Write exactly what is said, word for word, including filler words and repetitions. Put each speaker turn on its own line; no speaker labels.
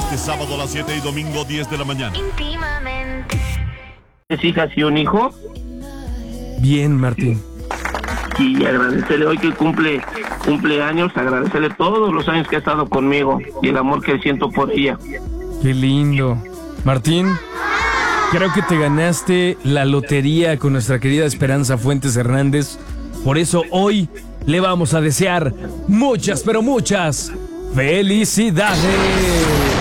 Este sábado a las siete y domingo diez de la mañana.
Íntimamente.
¿Es hijas y un hijo?
Bien, Martín.
Y agradecerle hoy que cumple cumpleaños, agradecerle todos los años que ha estado conmigo y el amor que siento por ella.
Qué lindo. Martín, creo que te ganaste la lotería con nuestra querida Esperanza Fuentes Hernández. Por eso hoy le vamos a desear muchas, pero muchas felicidades.